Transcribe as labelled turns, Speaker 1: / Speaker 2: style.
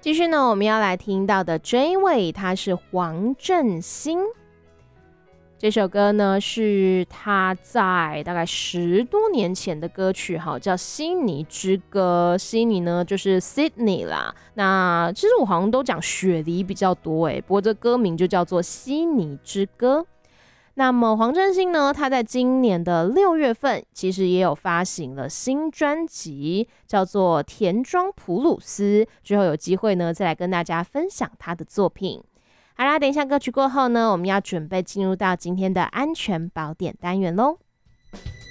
Speaker 1: 继续呢，我们要来听到的这一位，他是黄振兴。这首歌呢是他在大概10多年前的歌曲，叫《悉尼之歌》。悉尼呢就是 Sydney 啦。那其实我好像都讲雪梨比较多不过这歌名就叫做《悉尼之歌》。那么黄振兴呢，他在今年的6月份，其实也有发行了新专辑，叫做《田庄普鲁斯》。之后有机会呢，再来跟大家分享他的作品。好啦，等一下歌曲过后呢，我们要准备进入到今天的安全宝典单元咯。